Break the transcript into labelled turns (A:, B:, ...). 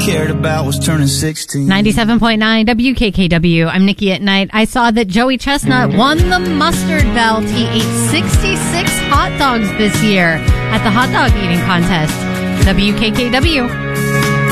A: cared about was turning 16.
B: 97.9 WKKW. I'm Nikki at Night. I saw that Joey Chestnut won the mustard belt. He ate 66 hot dogs this year at the hot dog eating contest. WKKW.